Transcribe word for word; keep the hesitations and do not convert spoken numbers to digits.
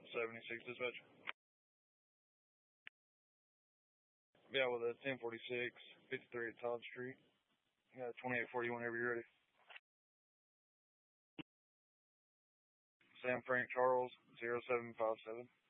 seventy-six dispatch. Yeah, with a ten forty-six, fifty-three at Todd Street. Yeah, twenty-eight forty whenever you're ready. Sam Frank Charles, zero seven five seven.